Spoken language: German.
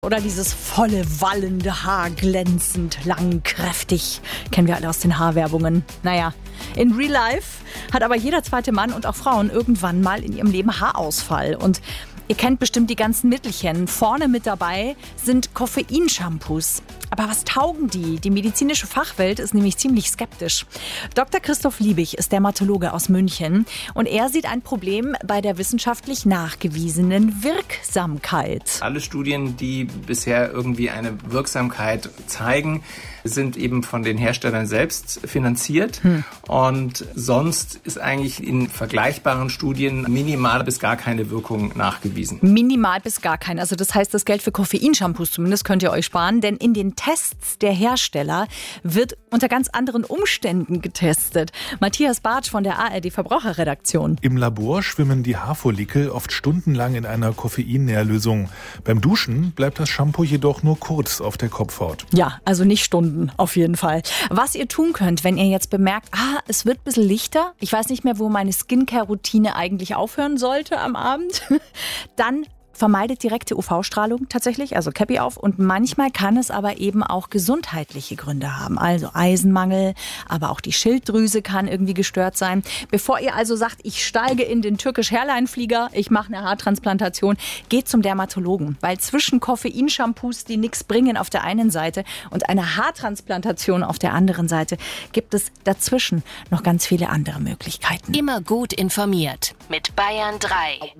Oder dieses volle, wallende Haar, glänzend, lang, kräftig. Kennen wir alle aus den Haarwerbungen. Naja, in Real Life hat aber jeder zweite Mann und auch Frauen irgendwann mal in ihrem Leben Haarausfall. Und ihr kennt bestimmt die ganzen Mittelchen. Vorne mit dabei sind Koffeinshampoos. Aber was taugen die? Die medizinische Fachwelt ist nämlich ziemlich skeptisch. Dr. Christoph Liebig ist Dermatologe aus München und er sieht ein Problem bei der wissenschaftlich nachgewiesenen Wirksamkeit. Alle Studien, die bisher irgendwie eine Wirksamkeit zeigen, sind eben von den Herstellern selbst finanziert. Und sonst ist eigentlich in vergleichbaren Studien minimal bis gar keine Wirkung nachgewiesen. Minimal bis gar keine. Also das heißt, das Geld für Koffeinshampoos zumindest könnt ihr euch sparen, denn in den Tests der Hersteller wird unter ganz anderen Umständen getestet. Matthias Bartsch von der ARD-Verbraucherredaktion. Im Labor schwimmen die Haarfollikel oft stundenlang in einer Koffeinnährlösung. Beim Duschen bleibt das Shampoo jedoch nur kurz auf der Kopfhaut. Ja, also nicht Stunden, auf jeden Fall. Was ihr tun könnt, wenn ihr jetzt bemerkt, es wird ein bisschen lichter, ich weiß nicht mehr, wo meine Skincare-Routine eigentlich aufhören sollte am Abend, dann vermeidet direkte UV-Strahlung tatsächlich, also Cappy auf. Und manchmal kann es aber eben auch gesundheitliche Gründe haben. Also Eisenmangel, aber auch die Schilddrüse kann irgendwie gestört sein. Bevor ihr also sagt, ich steige in den Türkisch-Hairline-Flieger, ich mache eine Haartransplantation, geht zum Dermatologen. Weil zwischen Koffeinshampoos, die nichts bringen auf der einen Seite, und einer Haartransplantation auf der anderen Seite, gibt es dazwischen noch ganz viele andere Möglichkeiten. Immer gut informiert mit Bayern 3.